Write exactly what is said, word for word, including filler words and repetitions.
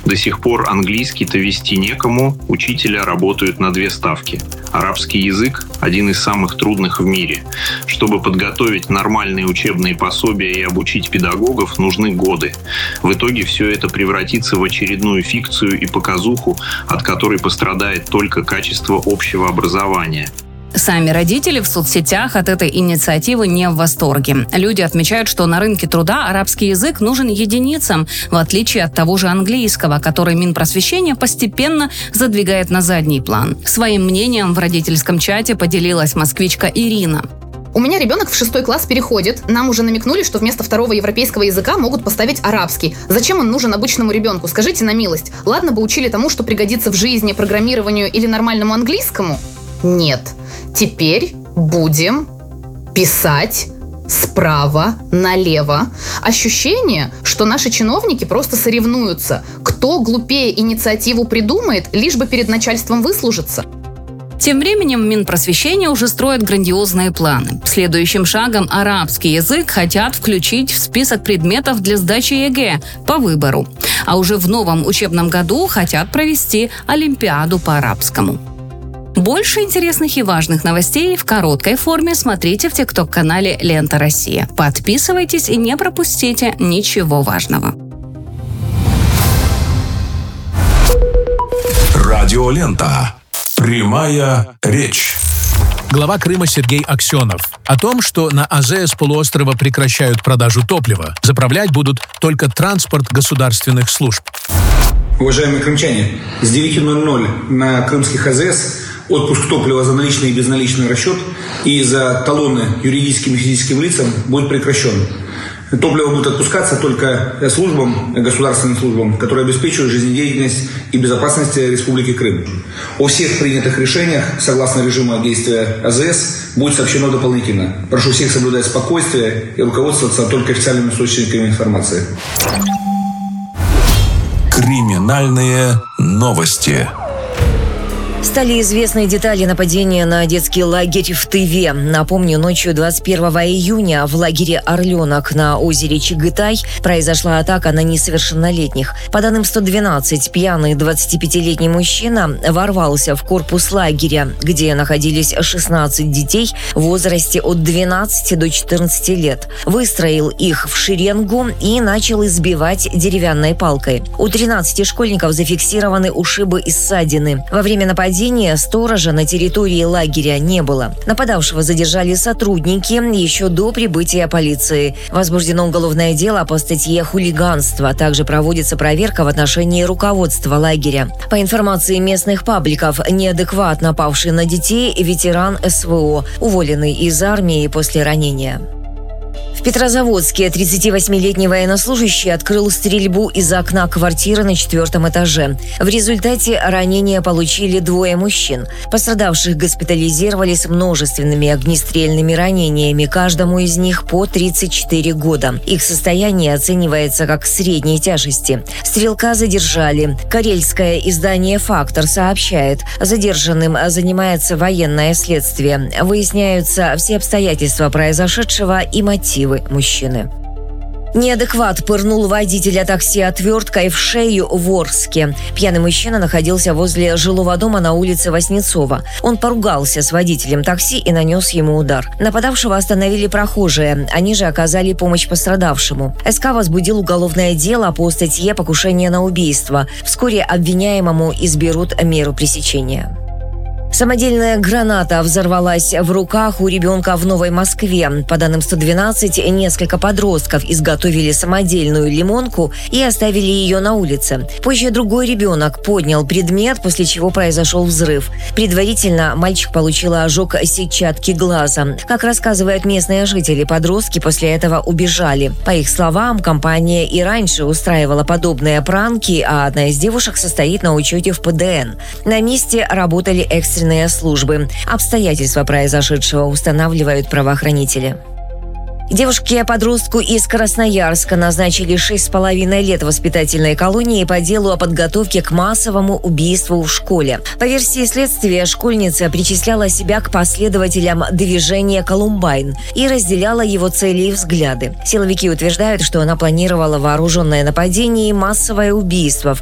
До сих пор английский-то вести некому, учителя работают на две ставки. Арабский язык – один из самых трудных в мире. Чтобы подготовить нормальные учебные пособия и обучить педагогов, нужны годы. В итоге все это превратится в очередную фикцию и показуху, от которой пострадает только качество общего образования. Сами родители в соцсетях от этой инициативы не в восторге. Люди отмечают, что на рынке труда арабский язык нужен единицам, в отличие от того же английского, который Минпросвещение постепенно задвигает на задний план. Своим мнением в родительском чате поделилась москвичка Ирина. У меня ребенок в шестой класс переходит. Нам уже намекнули, что вместо второго европейского языка могут поставить арабский. Зачем он нужен обычному ребенку? Скажите на милость. Ладно бы учили тому, что пригодится в жизни, программированию или нормальному английскому? Нет. Теперь будем писать справа налево. Ощущение, что наши чиновники просто соревнуются. Кто глупее инициативу придумает, лишь бы перед начальством выслужиться. Тем временем Минпросвещение уже строит грандиозные планы. Следующим шагом арабский язык хотят включить в список предметов для сдачи ЕГЭ по выбору. А уже в новом учебном году хотят провести Олимпиаду по арабскому. Больше интересных и важных новостей в короткой форме смотрите в тикток-канале «Лента Россия». Подписывайтесь и не пропустите ничего важного. Радиолента. Прямая речь. Глава Крыма Сергей Аксенов о том, что на АЗС полуострова прекращают продажу топлива. Заправлять будут только транспорт государственных служб. Уважаемые крымчане, с девяти ноль-ноль на крымских АЗС отпуск топлива за наличный и безналичный расчет и за талоны юридическим и физическим лицам будет прекращен. Топливо будет отпускаться только службам, государственным службам, которые обеспечивают жизнедеятельность и безопасность Республики Крым. О всех принятых решениях, согласно режиму действия АЗС, будет сообщено дополнительно. Прошу всех соблюдать спокойствие и руководствоваться только официальными источниками информации. Криминальные новости. Стали известны детали нападения на детский лагерь в Тыве. Напомню, ночью двадцать первого июня в лагере «Орленок» на озере Чагытай произошла атака на несовершеннолетних. По данным сто двенадцать, пьяный двадцатипятилетний мужчина ворвался в корпус лагеря, где находились шестнадцать детей в возрасте от двенадцати до четырнадцати лет. Выстроил их в шеренгу и начал избивать деревянной палкой. У тринадцати школьников зафиксированы ушибы и ссадины. Во время нападения сторожа на территории лагеря не было. Нападавшего задержали сотрудники еще до прибытия полиции. Возбуждено уголовное дело по статье «Хулиганство». Также проводится проверка в отношении руководства лагеря. По информации местных пабликов, неадекват напавший на детей ветеран СВО, уволенный из армии после ранения. В Петрозаводске тридцативосьмилетний военнослужащий открыл стрельбу из окна квартиры на четвертом этаже. В результате ранения получили двое мужчин. Пострадавших госпитализировали с множественными огнестрельными ранениями, каждому из них по тридцать четыре года. Их состояние оценивается как средней тяжести. Стрелка задержали. Карельское издание «Фактор» сообщает, задержанным занимается военное следствие. Выясняются все обстоятельства произошедшего и мотивы мужчины. Неадекват пырнул водителя такси отверткой в шею в Орске. Пьяный мужчина находился возле жилого дома на улице Васнецова. Он поругался с водителем такси и нанес ему удар. Нападавшего остановили прохожие. Они же оказали помощь пострадавшему. СК возбудил уголовное дело по статье «Покушение на убийство». Вскоре обвиняемому изберут меру пресечения. Самодельная граната взорвалась в руках у ребенка в Новой Москве. По данным сто двенадцать, несколько подростков изготовили самодельную лимонку и оставили ее на улице. Позже другой ребенок поднял предмет, после чего произошел взрыв. Предварительно мальчик получил ожог сетчатки глаза. Как рассказывают местные жители, подростки после этого убежали. По их словам, компания и раньше устраивала подобные пранки, а одна из девушек состоит на учете в ПДН. На месте работали экстренные службы. Обстоятельства произошедшего устанавливают правоохранители. Девушке-подростку из Красноярска назначили шесть с половиной лет воспитательной колонии по делу о подготовке к массовому убийству в школе. По версии следствия, школьница причисляла себя к последователям движения «Колумбайн» и разделяла его цели и взгляды. Силовики утверждают, что она планировала вооруженное нападение и массовое убийство, в